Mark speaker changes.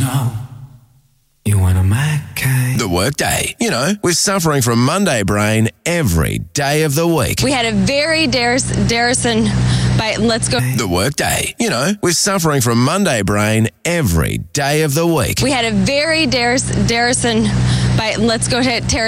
Speaker 1: know you one of my kind.
Speaker 2: The Workday. You know, we're suffering from Monday brain every day of the week.
Speaker 3: We had a very Darrison bite. Let's go.
Speaker 2: The Workday. You know, we're suffering from Monday brain every day of the week.
Speaker 3: We had a very Darrison bite. Let's go to Terry.